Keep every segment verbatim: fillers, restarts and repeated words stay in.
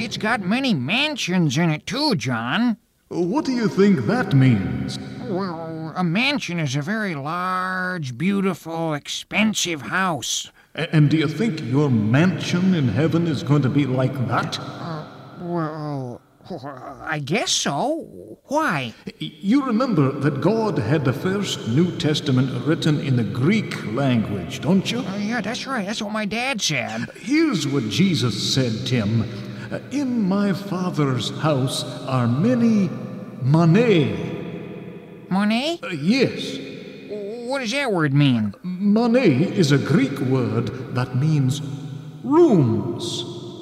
it's got many mansions in it too, John. What do you think that means? Well, a mansion is a very large, beautiful, expensive house. A- And do you think your mansion in heaven is going to be like that? Uh, well, I guess so. Why? You remember that God had the first New Testament written in the Greek language, don't you? Uh, yeah, that's right. That's what my dad said. Here's what Jesus said, Tim. Uh, In my Father's house are many mane. Money? Uh, yes, What does that word mean? mane is a Greek word that means rooms.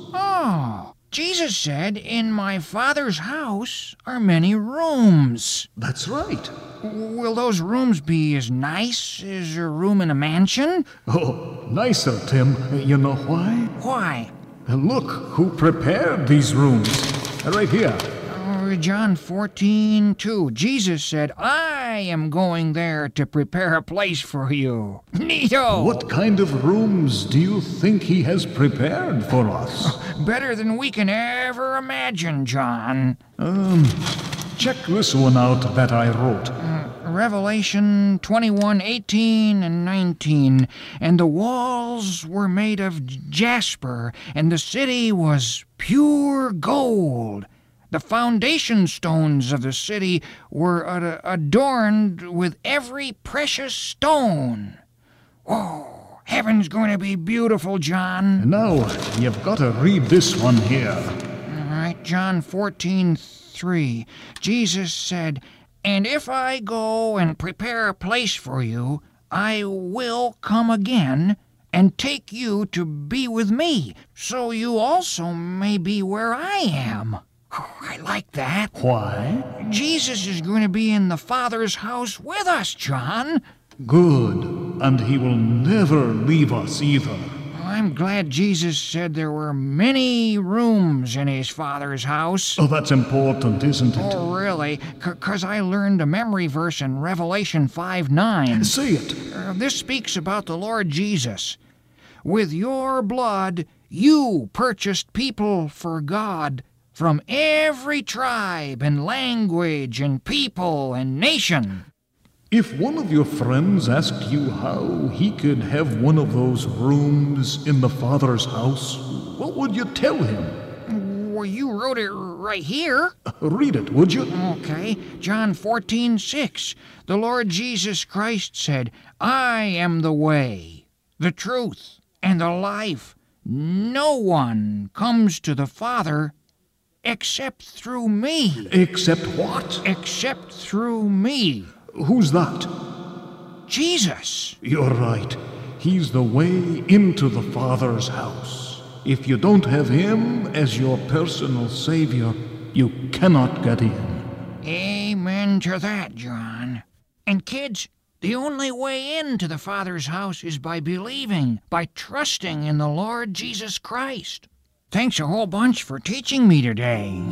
Oh, Jesus said, in my Father's house are many rooms. That's right. Will those rooms be as nice as a room in a mansion? Oh, nicer, Tim. You know why? Why? Look who prepared these rooms. Right here. Oh, John fourteen two. Jesus said, I am going there to prepare a place for you. Neato! What kind of rooms do you think he has prepared for us? Better than we can ever imagine, John. Um, check this one out that I wrote. Revelation twenty-one eighteen and nineteen. And the walls were made of jasper, and the city was pure gold. The foundation stones of the city were ad- adorned with every precious stone. Oh, heaven's going to be beautiful, John. Now, you've got to read this one here. All right, John fourteen three. Jesus said, And if I go and prepare a place for you, I will come again and take you to be with me, so you also may be where I am. Oh, I like that. Why? Jesus is going to be in the Father's house with us, John. Good. And he will never leave us either. I'm glad Jesus said there were many rooms in his Father's house. Oh, that's important, isn't it? Oh, really? Because I learned a memory verse in Revelation five nine. Say it. Uh, this speaks about the Lord Jesus. With your blood, you purchased people for God from every tribe and language and people and nation. If one of your friends asked you how he could have one of those rooms in the Father's house, what would you tell him? Well, you wrote it right here. Read it, would you? Okay, John fourteen six. The Lord Jesus Christ said, I am the way, the truth, and the life. No one comes to the Father except through me. Except what? Except through me. Who's that? Jesus. You're right. He's the way into the Father's house. If you don't have him as your personal savior, you cannot get in. Amen to that, John. And kids, the only way into the Father's house is by believing, by trusting in the Lord Jesus Christ. Thanks a whole bunch for teaching me today.